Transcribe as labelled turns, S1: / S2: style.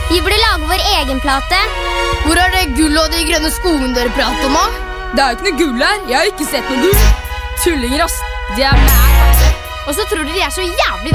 S1: Vi burde lage vår egen plate.
S2: Hvor er det gull og de grønne skogene dere prater om?
S3: Det er jo ikke noe gull her. Jeg har ikke sett noe gull. Tullinger, ass. De er mæ.
S2: Og så tror dere jeg er så jævlig